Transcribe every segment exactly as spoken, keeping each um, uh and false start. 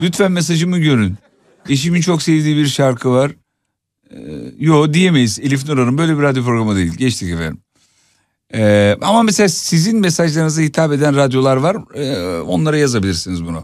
Lütfen mesajımı görün. Eşimin çok sevdiği bir şarkı var. Ee, yo diyemeyiz. Elif Nur Hanım böyle bir radyo programı değil. Geçtik efendim. Ee, ama mesela sizin mesajlarınıza hitap eden radyolar var. Ee, onlara yazabilirsiniz bunu.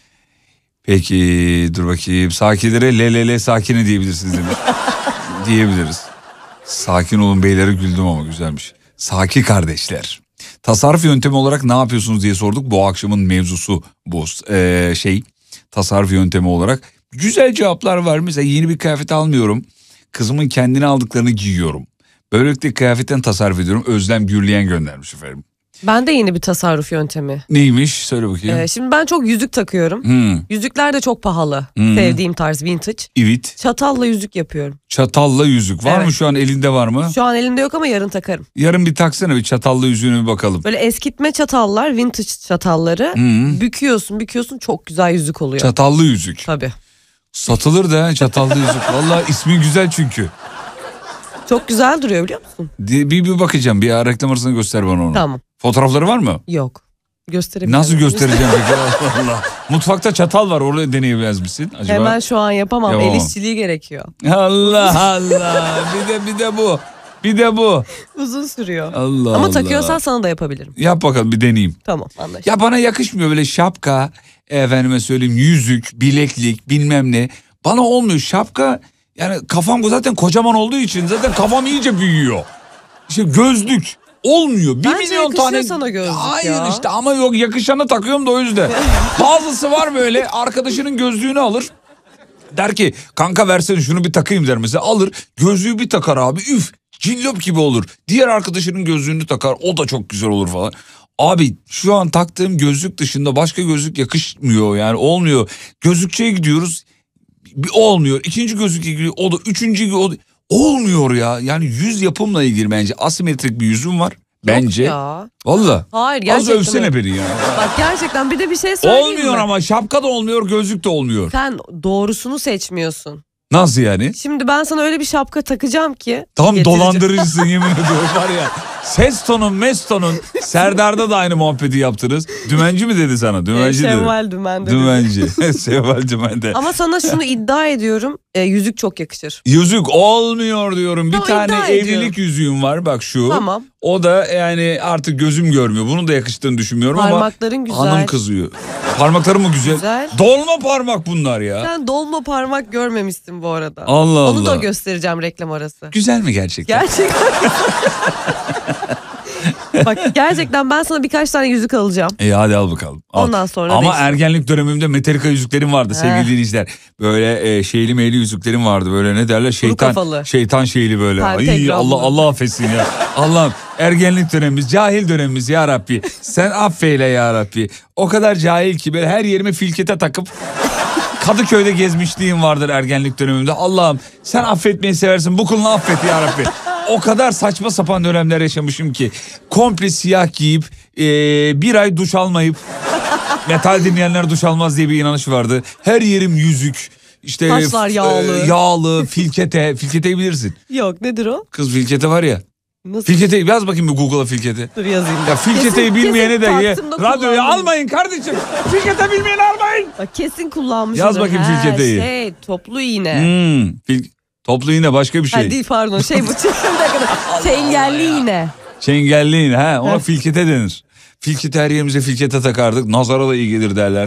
Peki dur bakayım. Sakinlere le le le sakine diyebilirsiniz demiş. Diyebiliriz. Sakin olun beylere güldüm ama güzelmiş. Saki kardeşler. Tasarruf yöntemi olarak ne yapıyorsunuz diye sorduk. Bu akşamın mevzusu bu ee, şey. Tasarruf yöntemi olarak. Güzel cevaplar var. Mesela yeni bir kıyafet almıyorum. Kızımın kendine aldıklarını giyiyorum. Böylelikle kıyafetten tasarruf ediyorum. Özlem Gürleyen göndermiş efendim. Ben de yeni bir tasarruf yöntemi. Neymiş? Söyle bakayım. Ee, şimdi ben çok yüzük takıyorum. Hmm. Yüzükler de çok pahalı. Hmm. Sevdiğim tarz vintage. Evet. Çatalla yüzük yapıyorum. Çatalla yüzük. Var Evet. mı şu an elinde var mı? Şu an elimde yok ama yarın takarım. Yarın bir taksana bir çatalla yüzüğüne bir bakalım. Böyle eskitme çatallar, vintage çatalları. Hmm. Büküyorsun büküyorsun çok güzel yüzük oluyor. Çatallı yüzük. Tabii. Satılır da çatallı yüzük. Vallahi ismi güzel çünkü. Çok güzel duruyor biliyor musun? Bir, bir, bir bakacağım. Bir ara reklam arasında göster bana onu. Tamam. Fotoğrafları var mı? Yok. Gösterebilirim. Nasıl göstereceğim peki? Allah Allah. Mutfakta çatal var. Orada deneyebiliriz misin acaba? Hemen şu an yapamam. Yapamam. El işçiliği gerekiyor. Allah Allah. Bir de bir de bu. Bir de bu. Uzun sürüyor. Allah Ama Allah. takıyorsan sana da yapabilirim. Yap bakalım bir deneyeyim. Tamam anlaştık. Ya bana yakışmıyor böyle şapka, efendime söyleyeyim yüzük, bileklik bilmem ne. Bana olmuyor şapka yani kafam zaten kocaman olduğu için zaten kafam iyice büyüyor. İşte gözlük olmuyor. Bir Bence milyon yakışıyor tane. sana gözlük Hayır ya. işte ama yok yakışanı takıyorum da o yüzden. Bazısı var böyle arkadaşının gözlüğünü alır. Der ki kanka versene şunu bir takayım der mesela alır gözlüğü bir takar abi üf cillop gibi olur. Diğer arkadaşının gözlüğünü takar o da çok güzel olur falan. Abi şu an taktığım gözlük dışında başka gözlük yakışmıyor yani olmuyor. Gözlükçüye gidiyoruz bir olmuyor. İkinci gözlük gidiyor o da üçüncü o da olmuyor ya. Yani yüz yapımla ilgili bence asimetrik bir yüzüm var. Bence. Yok ya. Valla. Hayır Az gerçekten. övsene öyle. beni ya. Bak gerçekten bir de bir şey söyleyeyim Olmuyor mi? ama şapka da olmuyor gözlük de olmuyor. Sen doğrusunu seçmiyorsun. Nasıl yani? Şimdi ben sana öyle bir şapka takacağım ki. Tam getireceğim. dolandırıcısın yemin ediyorum var ya. Ses tonun mes tonun Serdar'da da aynı muhabbeti yaptınız. Dümenci mi dedi sana? Dümenci dedi. Şevval Dümen dedi. Dümenci. Şevval Dümen'de. Ama sana şunu iddia ediyorum. E, yüzük çok yakışır. Yüzük olmuyor diyorum. Bir Ama tane iddia evlilik ediyorum. yüzüğüm var bak şu. Tamam. O da yani artık gözüm görmüyor. Bunun da yakıştığını düşünmüyorum Parmakların ama güzel. hanım kızıyor. Parmaklarım mı güzel? Güzel. Dolma parmak bunlar ya. Sen dolma parmak görmemişsin bu arada. Allah Allah. Onu da göstereceğim reklam arası. Güzel mi gerçekten? Gerçekten. Bak gerçekten ben sana birkaç tane yüzük alacağım. İyi hadi al bakalım. Al. Ondan sonra Ama değiştir. ergenlik dönemimde Metallica yüzüklerim vardı sevgili dinleyiciler. Böyle e, şeyli meyli yüzüklerim vardı. Böyle ne derler? Şeytan kafalı. şeytan şeyli böyle. Ay, Pentagramlı. Allah Allah affetsin ya. Allah'ım ergenlik dönemimiz, cahil dönemimiz ya Rabbi. Sen affeyle ya Rabbi. O kadar cahil ki böyle her yerime filkete takıp Kadıköy'de gezmişliğim vardır ergenlik dönemimde. Allah'ım sen affetmeyi seversin. Bu kulunu affet ya Rabbi. O kadar saçma sapan dönemler yaşamışım ki. Komple siyah giyip e, bir ay duş almayıp metal dinleyenler duş almaz diye bir inanış vardı. Her yerim yüzük. İşte Saçlar yağlı. E, yağlı, filkete. Filketeyi bilirsin. Yok nedir o? Kız filkete var ya. Nasıl? Filketeyi yaz bakayım bir Google'a filkete. Dur yazayım. Ya filketeyi Kesin- bilmeyeni de kesin ye. taktım da Radyoya kullandım. almayın kardeşim. Filkete bilmeyeni almayın. Bak kesin kullanmışsın. Yaz bakayım filketeyi. Şey toplu iğne. Hmm, fil... Toplu iğne başka bir şey. Ha, değil pardon şey bu. Çengelli iğne. Çengelli iğne ha ona Evet. filkete denir. Filkete her yerimize filkete takardık. Nazara da iyi gelir derler.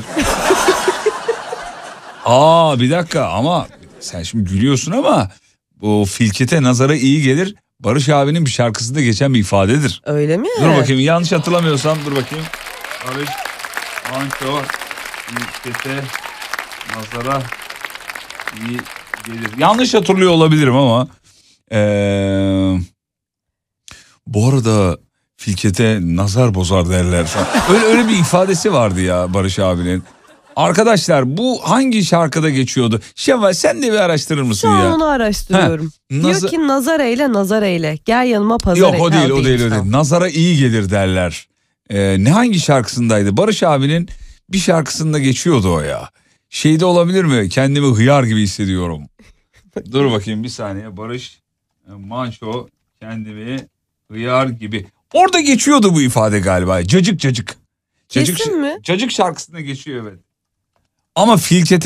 Aa bir dakika ama sen şimdi gülüyorsun ama bu filkete nazara iyi gelir. Barış abinin bir şarkısında geçen bir ifadedir. Öyle mi? Dur bakayım yanlış hatırlamıyorsam dur bakayım. Barış Manço filkete nazara iyi gelir. Yanlış hatırlıyor olabilirim ama. Ee, bu arada filkete nazar bozar derler falan. Öyle, öyle bir ifadesi vardı ya Barış abinin. Arkadaşlar bu hangi şarkıda geçiyordu? Şevval sen de bir araştırır mısın Şu an ya? onu araştırıyorum. Heh, Diyor nazar- ki nazar eyle nazar eyle. Gel yanıma pazar Yok et. o Ha, değil o değil o tamam. değil. Nazara iyi gelir derler. Ee, ne hangi şarkısındaydı? Barış abinin bir şarkısında geçiyordu o ya. Şeyde olabilir mi? Kendimi hıyar gibi hissediyorum. Dur bakayım bir saniye. Barış Manço kendimi hıyar gibi. Orada geçiyordu bu ifade galiba. Cacık cacık. Cacık, Kesin mi? Cacık şarkısında geçiyor evet. Ama filçete